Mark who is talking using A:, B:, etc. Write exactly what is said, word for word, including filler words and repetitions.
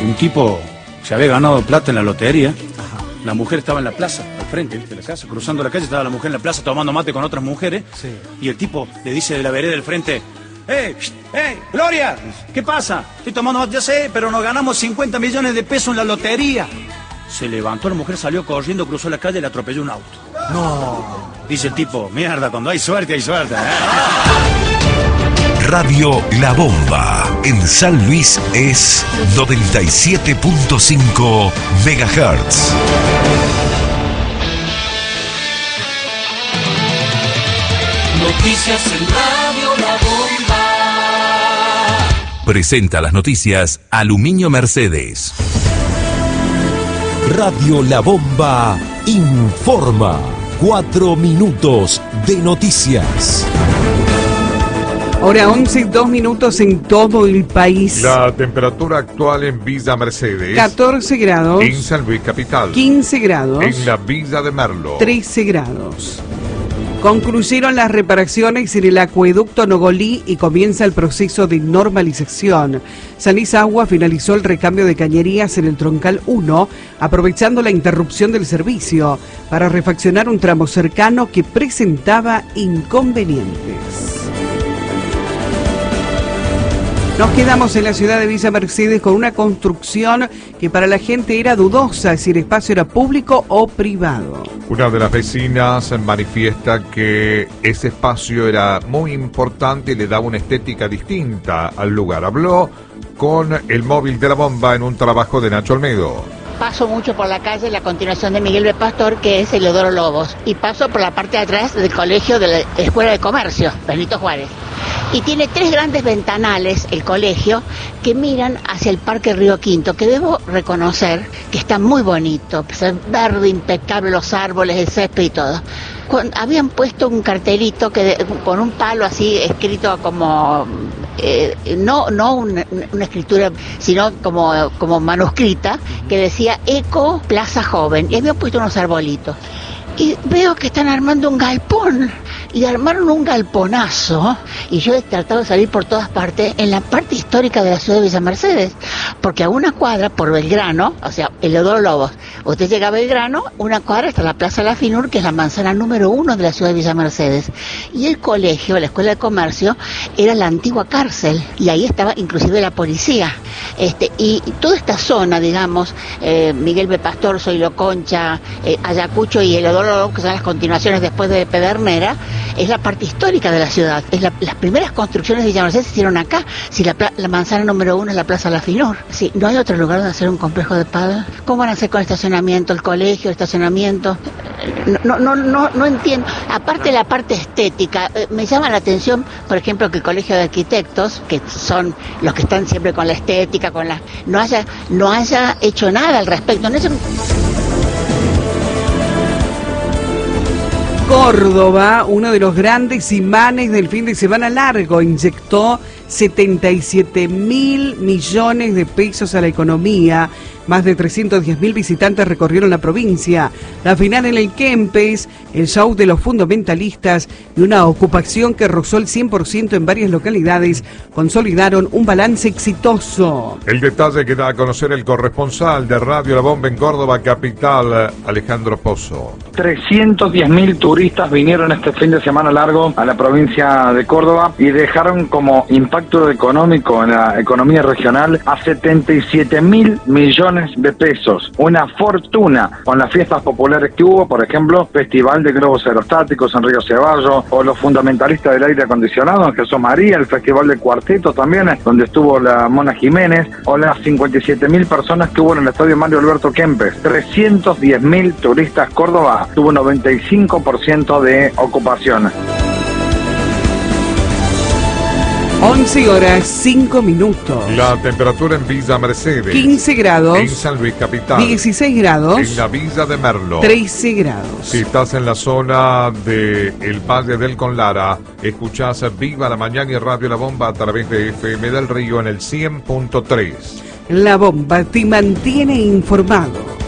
A: un tipo se había ganado plata en la lotería. Ajá. La mujer estaba en la plaza, al frente de la casa, cruzando la calle, estaba la mujer en la plaza tomando mate con otras mujeres. Sí. Y el tipo le dice de la vereda del frente: ¡Hey, hey, Gloria! ¿Qué pasa? Estoy tomando mate, ya sé, pero nos ganamos cincuenta millones de pesos en la lotería. Se levantó la mujer, salió corriendo, cruzó la calle y le atropelló un auto.
B: No.
A: Dice el tipo: mierda, cuando hay suerte, hay suerte, ¿eh?
C: Radio La Bomba en San Luis es noventa y siete punto cinco megahertz.
D: Noticias en Radio La Bomba.
C: Presenta las noticias Aluminio Mercedes.
E: Radio La Bomba informa. Cuatro minutos de noticias.
F: Hora once, dos minutos en todo el país.
G: La temperatura actual en Villa Mercedes:
F: catorce grados.
G: En San Luis Capital:
F: quince grados.
G: En la Villa de Merlo:
F: trece grados. Concluyeron las reparaciones en el acueducto Nogolí y comienza el proceso de normalización. Sanís Agua finalizó el recambio de cañerías en el Troncal uno, aprovechando la interrupción del servicio para refaccionar un tramo cercano que presentaba inconvenientes. Nos quedamos en la ciudad de Villa Mercedes con una construcción que para la gente era dudosa si el espacio era público o privado.
G: Una de las vecinas manifiesta que ese espacio era muy importante y le daba una estética distinta al lugar. Habló con el móvil de La Bomba en un trabajo de Nacho Olmedo.
H: Paso mucho por la calle, la continuación de Miguel B. Pastor, que es Eleodoro Lobos, y paso por la parte de atrás del colegio de la Escuela de Comercio, Benito Juárez. Y tiene tres grandes ventanales, el colegio, que miran hacia el Parque Río Quinto, que debo reconocer que está muy bonito, verde, impecable, los árboles, el césped y todo. Cuando habían puesto un cartelito que de, con un palo así escrito como, eh, no no una, una escritura, sino como, como manuscrita, que decía Eco Plaza Joven, y habían puesto unos arbolitos. Y veo que están armando un galpón, y armaron un galponazo, y yo he tratado de salir por todas partes, en la parte histórica de la ciudad de Villa Mercedes, porque a una cuadra por Belgrano, o sea, Eleodoro Lobos, usted llega a Belgrano, una cuadra hasta la Plaza La Finur, que es la manzana número uno de la ciudad de Villa Mercedes, y el colegio, la Escuela de Comercio, era la antigua cárcel, y ahí estaba inclusive la policía, este, y toda esta zona, digamos, eh, Miguel B. Pastor, Zoilo Concha, eh, Ayacucho y Eleodoro Lobos, que son las continuaciones después de Pedernera, es la parte histórica de la ciudad. Es la, las primeras construcciones de Villa Mercedes se hicieron acá. Si la, la manzana número uno es la Plaza La Finur. Si no hay otro lugar donde hacer un complejo de pádel, ¿cómo van a hacer con el estacionamiento, el colegio, el estacionamiento? No, no, no, no entiendo. Aparte de la parte estética, eh, me llama la atención, por ejemplo, que el Colegio de Arquitectos, que son los que están siempre con la estética, con la, no haya, no haya hecho nada al respecto. No es un...
F: Córdoba, uno de los grandes imanes del fin de semana largo, inyectó setenta y siete mil millones de pesos a la economía. Más de trescientos diez mil visitantes recorrieron la provincia. La final en el Kempes, el show de los fundamentalistas y una ocupación que rozó el cien por ciento en varias localidades consolidaron un balance exitoso.
G: El detalle que da a conocer el corresponsal de Radio La Bomba en Córdoba capital, Alejandro Pozo.
I: trescientos diez mil turistas vinieron este fin de semana largo a la provincia de Córdoba y dejaron como impacto económico en la economía regional a setenta y siete mil millones de pesos, una fortuna, con las fiestas populares que hubo, por ejemplo, Festival de Globos Aerostáticos en Río Ceballos, o los fundamentalistas del aire acondicionado en Jesús María, el Festival de Cuarteto también, donde estuvo la Mona Jiménez, o las cincuenta y siete mil personas que hubo en el Estadio Mario Alberto Kempes. trescientos diez mil turistas. Córdoba tuvo noventa y cinco por ciento de ocupación.
F: once horas, cinco minutos.
G: La temperatura en Villa Mercedes:
F: quince grados.
G: En San Luis Capital:
F: dieciséis grados.
G: En la Villa de Merlo:
F: trece grados.
G: Si estás en la zona de el Valle del Conlara, escuchás Viva la Mañana y Radio La Bomba a través de F M del Río en el cien punto tres.
F: La Bomba te mantiene informado.